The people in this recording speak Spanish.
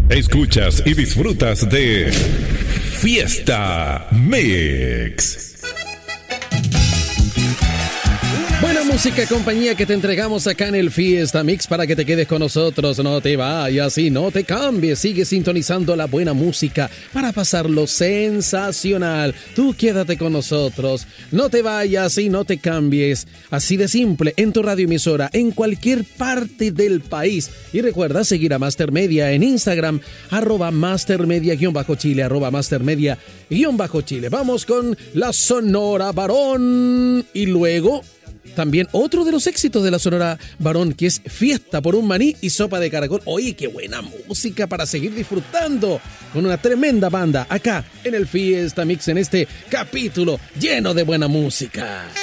Escuchas y disfrutas de Fiesta Mix. Buena música, compañía, que te entregamos acá en el Fiesta Mix para que te quedes con nosotros. No te vayas y no te cambies. Sigue sintonizando la buena música para pasarlo sensacional. Tú quédate con nosotros. No te vayas y no te cambies. Así de simple, en tu radioemisora, en cualquier parte del país. Y recuerda seguir a Master Media en Instagram, @mastermedia_chile, @mastermedia_chile. Vamos con la Sonora Varón. Y luego también otro de los éxitos de la Sonora Varón, que es Fiesta por un Maní y Sopa de Caracol. Oye, qué buena música para seguir disfrutando con una tremenda banda acá en el Fiesta Mix, en este capítulo lleno de buena música.